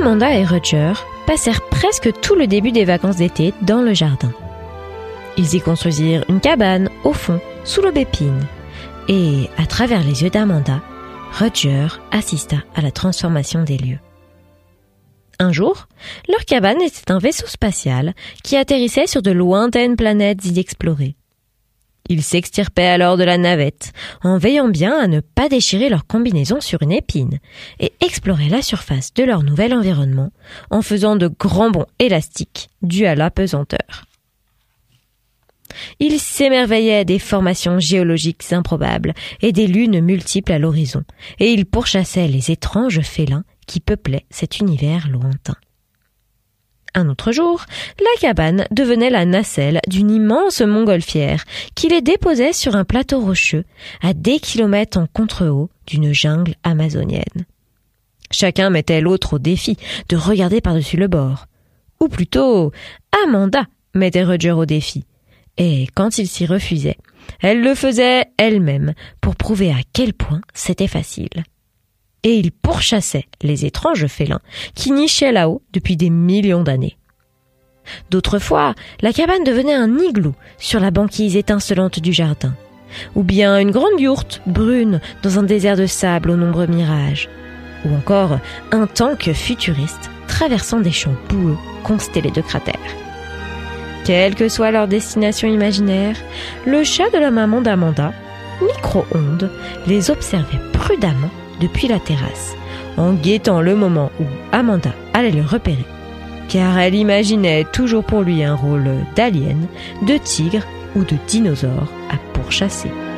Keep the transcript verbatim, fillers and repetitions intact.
Amanda et Roger passèrent presque tout le début des vacances d'été dans le jardin. Ils y construisirent une cabane au fond, sous l'aubépine. Et, à travers les yeux d'Amanda, Roger assista à la transformation des lieux. Un jour, leur cabane était un vaisseau spatial qui atterrissait sur de lointaines planètes inexplorées. Ils s'extirpaient alors de la navette, en veillant bien à ne pas déchirer leur combinaison sur une épine, et exploraient la surface de leur nouvel environnement en faisant de grands bonds élastiques dus à la pesanteur. Ils s'émerveillaient des formations géologiques improbables et des lunes multiples à l'horizon, et ils pourchassaient les étranges félins qui peuplaient cet univers lointain. Un autre jour, la cabane devenait la nacelle d'une immense montgolfière qui les déposait sur un plateau rocheux à des kilomètres en contre-haut d'une jungle amazonienne. Chacun mettait l'autre au défi de regarder par-dessus le bord. Ou plutôt, Amanda mettait Roger au défi. Et quand il s'y refusait, elle le faisait elle-même pour prouver à quel point c'était facile. Et il pourchassait les étranges félins qui nichaient là-haut depuis des millions d'années. D'autres fois, la cabane devenait un igloo sur la banquise étincelante du jardin, ou bien une grande yourte brune dans un désert de sable aux nombreux mirages, ou encore un tank futuriste traversant des champs boueux constellés de cratères. Quelle que soit leur destination imaginaire, le chat de la maman d'Amanda, Micro-ondes, les observait prudemment depuis la terrasse, en guettant le moment où Amanda allait le repérer, car elle imaginait toujours pour lui un rôle d'alien, de tigre ou de dinosaure à pourchasser.